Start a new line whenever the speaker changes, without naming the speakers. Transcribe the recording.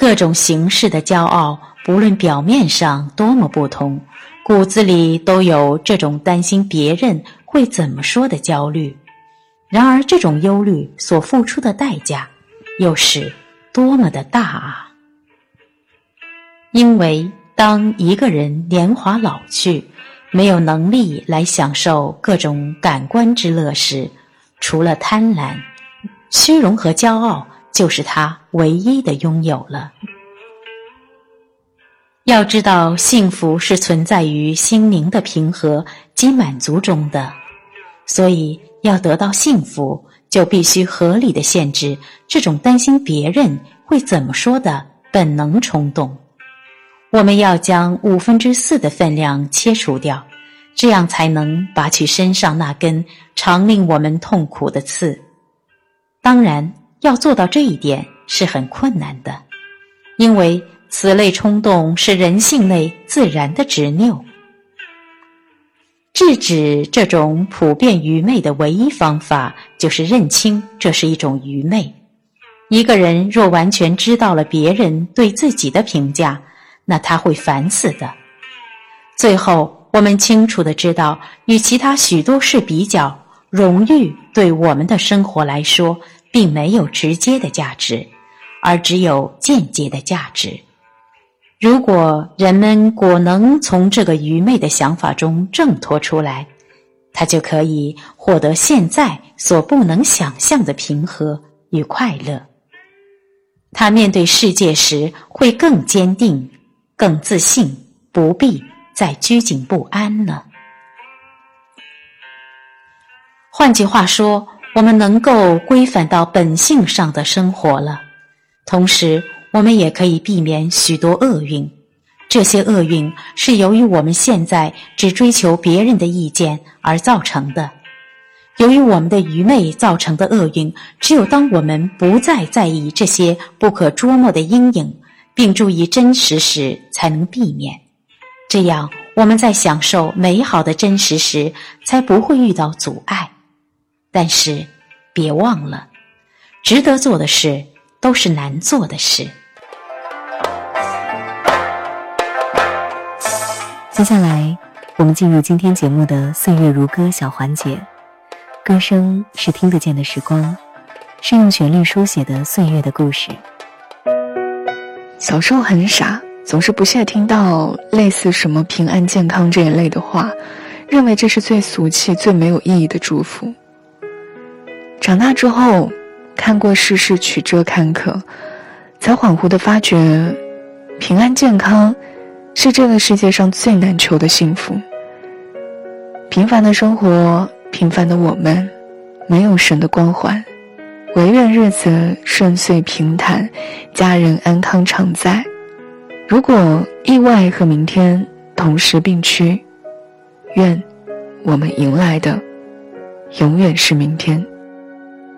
各种形式的骄傲，不论表面上多么不同，骨子里都有这种担心别人会怎么说的焦虑。然而这种忧虑所付出的代价又是多么的大啊！因为当一个人年华老去，没有能力来享受各种感官之乐时，除了贪婪，虚荣和骄傲就是他唯一的拥有了。要知道，幸福是存在于心灵的平和及满足中的，所以要得到幸福，就必须合理的限制这种担心别人会怎么说的本能冲动。我们要将4/5的分量切除掉，这样才能拔去身上那根常令我们痛苦的刺。当然，要做到这一点是很困难的，因为此类冲动是人性内自然的执拗。制止这种普遍愚昧的唯一方法，就是认清这是一种愚昧。一个人若完全知道了别人对自己的评价，那他会烦死的。最后，我们清楚地知道，与其他许多事比较，荣誉对我们的生活来说并没有直接的价值，而只有间接的价值。如果人们果能从这个愚昧的想法中挣脱出来，他就可以获得现在所不能想象的平和与快乐。他面对世界时会更坚定、更自信，不必再拘谨不安了。换句话说，我们能够规范到本性上的生活了，同时我们也可以避免许多厄运。这些厄运是由于我们现在只追求别人的意见而造成的。由于我们的愚昧造成的厄运，只有当我们不再在意这些不可捉摸的阴影，并注意真实时，才能避免。这样，我们在享受美好的真实时，才不会遇到阻碍。但是，别忘了，值得做的事都是难做的事。
接下来，我们进入今天节目的岁月如歌小环节。歌声是听得见的时光，是用旋律书写的岁月的故事。
小时候很傻，总是不屑听到类似什么平安健康这一类的话，认为这是最俗气最没有意义的祝福。长大之后，看过世事曲折坎坷，才恍惚地发觉，平安健康是这个世界上最难求的幸福。平凡的生活，平凡的我们，没有神的光环，唯愿日子顺遂平坦，家人安康常在。如果意外和明天同时并驱，愿我们迎来的永远是明天。